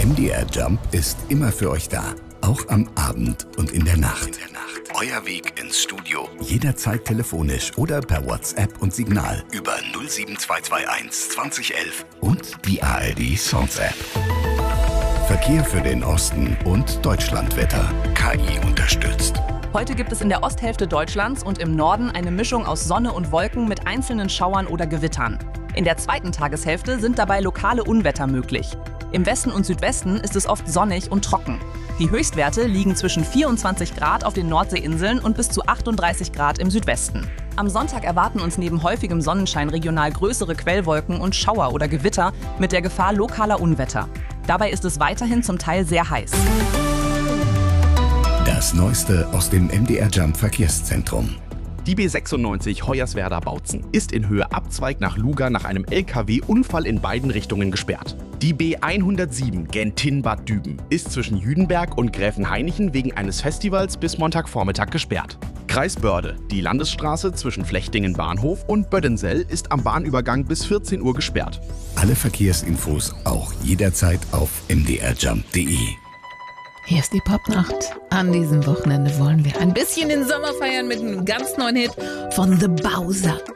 MDR Jump ist immer für euch da. Auch am Abend und in der Nacht. Euer Weg ins Studio. Jederzeit telefonisch oder per WhatsApp und Signal über 07221 2011 und die ARD Songs App. Verkehr für den Osten und Deutschlandwetter. KI unterstützt. Heute gibt es in der Osthälfte Deutschlands und im Norden eine Mischung aus Sonne und Wolken mit einzelnen Schauern oder Gewittern. In der zweiten Tageshälfte sind dabei lokale Unwetter möglich. Im Westen und Südwesten ist es oft sonnig und trocken. Die Höchstwerte liegen zwischen 24 Grad auf den Nordseeinseln und bis zu 38 Grad im Südwesten. Am Sonntag erwarten uns neben häufigem Sonnenschein regional größere Quellwolken und Schauer oder Gewitter mit der Gefahr lokaler Unwetter. Dabei ist es weiterhin zum Teil sehr heiß. Das Neueste aus dem MDR Jump Verkehrszentrum. Die B96 Hoyerswerda-Bautzen ist in Höhe Abzweig nach Luga nach einem LKW-Unfall in beiden Richtungen gesperrt. Die B107 Gentin-Bad Düben ist zwischen Jüdenberg und Gräfenhainichen wegen eines Festivals bis Montagvormittag gesperrt. Kreis Börde, die Landesstraße zwischen Flechtingen Bahnhof und Böddensell ist am Bahnübergang bis 14 Uhr gesperrt. Alle Verkehrsinfos auch jederzeit auf mdrjump.de. Hier ist die Popnacht. An diesem Wochenende wollen wir ein bisschen den Sommer feiern mit einem ganz neuen Hit von The Bowser.